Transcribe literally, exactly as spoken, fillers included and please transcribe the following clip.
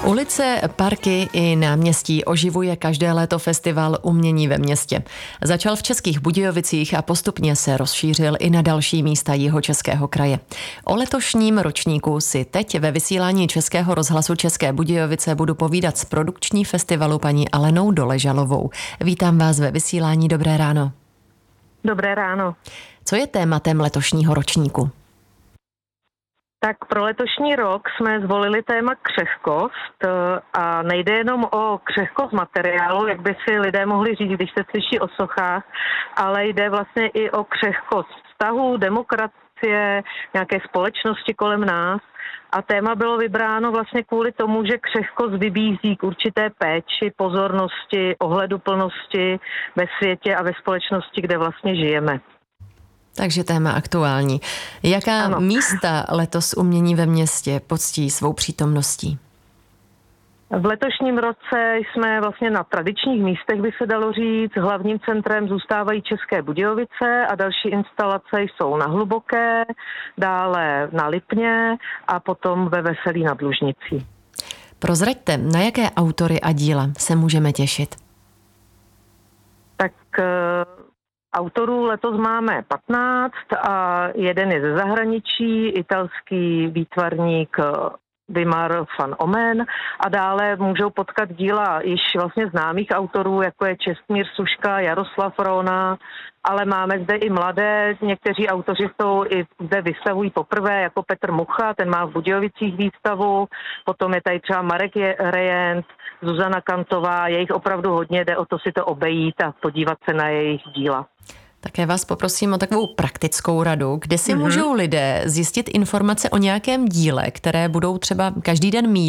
Ulice, parky i náměstí oživuje každé léto festival Umění ve městě. Začal v Českých Budějovicích a postupně se rozšířil i na další místa Jihočeského kraje. O letošním ročníku si teď ve vysílání Českého rozhlasu České Budějovice budu povídat z produkční festivalu paní Alenou Doležalovou. Vítám vás ve vysílání, dobré ráno. Dobré ráno. Co je tématem letošního ročníku? Tak pro letošní rok jsme zvolili téma křehkost a nejde jenom o křehkost materiálu, jak by si lidé mohli říct, když se slyší o sochách, ale jde vlastně i o křehkost vztahů, demokracie, nějaké společnosti kolem nás. A téma bylo vybráno vlastně kvůli tomu, že křehkost vybízí k určité péči, pozornosti, ohleduplnosti ve světě a ve společnosti, kde vlastně žijeme. Takže téma aktuální. Jaká ano. místa letos Umění ve městě poctí svou přítomností? V letošním roce jsme vlastně na tradičních místech, by se dalo říct. Hlavním centrem zůstávají České Budějovice a další instalace jsou na Hluboké, dále na Lipně a potom ve Veselí nad Lužnicí. Prozraďte, na jaké autory a díla se můžeme těšit? Tak autorů letos máme patnáct a jeden je ze zahraničí, italský výtvarník Wimar van Omen a dále můžou potkat díla již vlastně známých autorů, jako je Čestmír Suška, Jaroslav Róna, ale máme zde i mladé, někteří autoři jsou i zde vystavují poprvé, jako Petr Mucha, ten má v Budějovicích výstavu, potom je tady třeba Marek Rejent, Zuzana Kantová, je jich opravdu hodně, jde o to si to obejít a podívat se na jejich díla. Také vás poprosím o takovou praktickou radu, kde si mm-hmm. můžou lidé zjistit informace o nějakém díle, které budou třeba každý den mít